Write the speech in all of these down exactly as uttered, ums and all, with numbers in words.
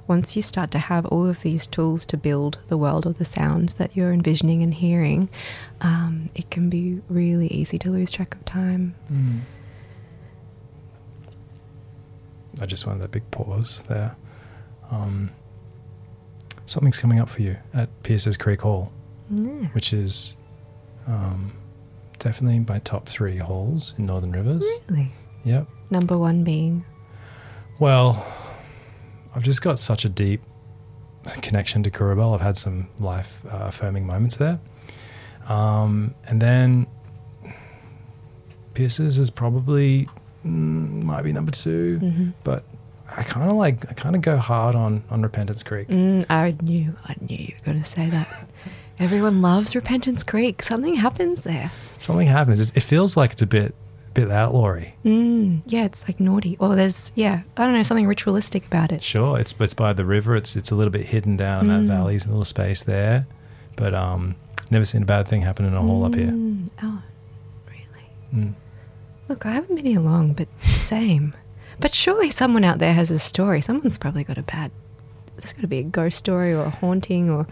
once you start to have all of these tools to build the world of the sounds that you're envisioning and hearing, um, it can be really easy to lose track of time. Mm. I just wanted a big pause there. Um, something's coming up for you at Pierce's Creek Hall, Yeah. which is um, definitely my top three halls in Northern Rivers. Really? Yep. Number one being? Well, I've just got such a deep connection to Kurrabul. I've had some life uh, affirming moments there. Um, and then Pierce's is probably mm, might be number two, Mm-hmm. but I kind of like I kind of go hard on on Repentance Creek. Mm, I knew, I knew you were going to say that. Everyone loves Repentance Creek. Something happens there. Something happens. It's, it feels like it's a bit bit outlawy. Mm, yeah, it's like naughty. Or there's, yeah, I don't know, something ritualistic about it. Sure, it's it's by the river. It's it's a little bit hidden down in Mm. that valley. There's a little space there, but um, never seen a bad thing happen in a hall up here. Mm, oh, really? Mm. Look, I haven't been here long, but same. But surely someone out there has a story. Someone's probably got a bad, there's got to be a ghost story or a haunting or...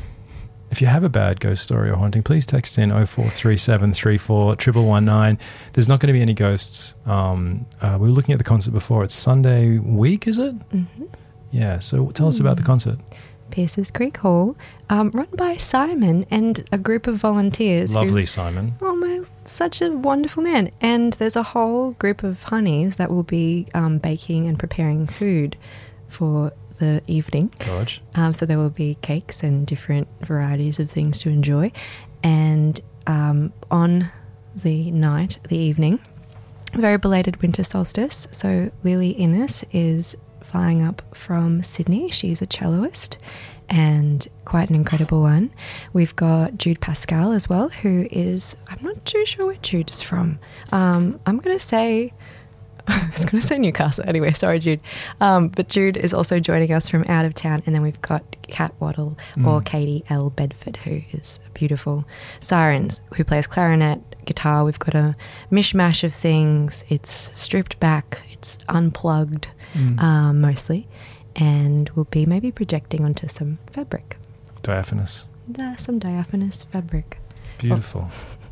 If you have a bad ghost story or haunting, please text in oh four three seven three four one one one nine. There's not going to be any ghosts. Um, uh, we were looking at the concert before. It's Sunday week, is it? Mm-hmm. Yeah, so tell us about the concert. Pierce's Creek Hall, um, run by Simon and a group of volunteers. Lovely who, Simon. Oh my, such a wonderful man. And there's a whole group of honeys that will be um, baking and preparing food for the evening. George. Um, so there will be cakes and different varieties of things to enjoy. And um, on the night, the evening, very belated winter solstice. So Lily Innes is flying up from Sydney. She's a celloist and quite an incredible one. We've got Jude Pascal as well, who is, I'm not too sure where Jude's from. Um, I'm going to say... I was going to say Newcastle. Anyway, sorry, Jude. Um, but Jude is also joining us from out of town. And then we've got Kat Waddle Mm. or Katie L. Bedford, who is beautiful. Sirens, who plays clarinet, guitar. We've got a mishmash of things. It's stripped back. It's unplugged, Mm. um, mostly. And we'll be maybe projecting onto some fabric. Diaphanous. Uh, some diaphanous fabric. Beautiful.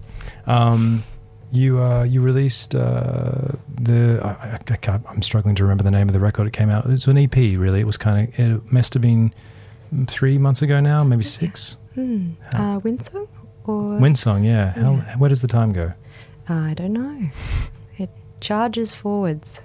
Um, you uh, you released uh, the. I, I, I can't, I'm struggling to remember the name of the record. It came out. It was an E P. Really, it was kind of. It must have been three months ago now, maybe six. Hmm. How- Uh, Windsong or Windsong, yeah. How, Yeah. Where does the time go? I don't know. It charges forwards.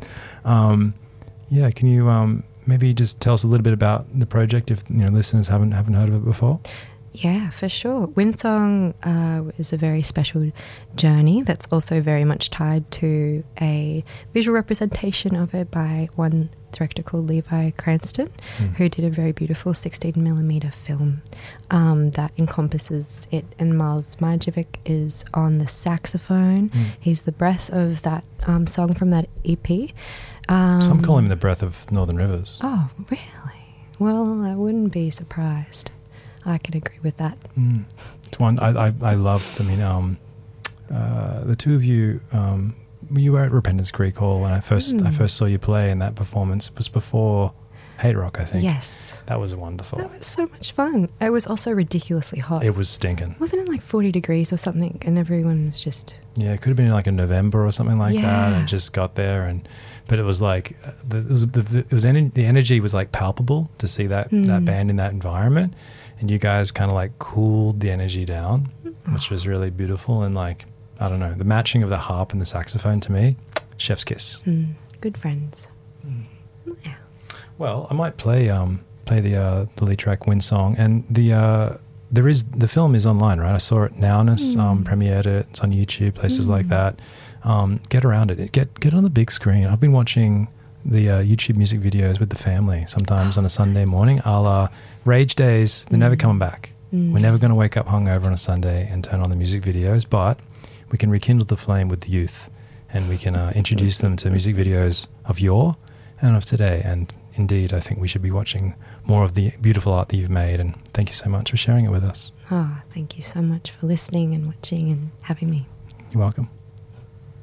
Um, yeah, can you um, maybe just tell us a little bit about the project if you know listeners haven't haven't heard of it before? Yeah, for sure. Windsong uh, is a very special journey that's also very much tied to a visual representation of it by one director called Levi Cranston, Mm. who did a very beautiful sixteen millimeter film um, that encompasses it. And Miles Marjovic is on the saxophone. Mm. He's the breath of that um, song from that E P. Um, Some call him the breath of Northern Rivers. Oh, really? Well, I wouldn't be surprised. I can agree with that. Mm. It's one I, I, I loved. I mean, um, uh, the two of you, um, you were at Repentance Creek Hall when I first I Mm. first saw you play, and that performance was before Hate Rock, I think. Yes. That was wonderful. That was so much fun. It was also ridiculously hot. It was stinking. Wasn't it like forty degrees or something? And everyone was just... Yeah, it could have been like in November or something like that, Yeah. and just got there, and but it was like uh, the, it was the, the it was en- the energy was like palpable to see that that Mm. band in that environment, and you guys kind of like cooled the energy down, which was really beautiful, and like I don't know, the matching of the harp and the saxophone to me, chef's kiss. Mm, good friends. Mm. Yeah. Well, I might play um play the uh, the lead track Windsong, and the uh, there is the film is online, right? I saw it Nowness, Mm. um, premiered it. It's on YouTube, places like Mm. that. Um, get around it. Get get it on the big screen. I've been watching the uh, YouTube music videos with the family sometimes on a Sunday morning, a la Rage Days. They're never Mm. coming back. Mm. We're never going to wake up hungover on a Sunday and turn on the music videos, but we can rekindle the flame with the youth, and we can uh, introduce them to music videos of yore and of today. And indeed, I think we should be watching more of the beautiful art that you've made. And thank you so much for sharing it with us. Oh, thank you so much for listening and watching and having me. You're welcome.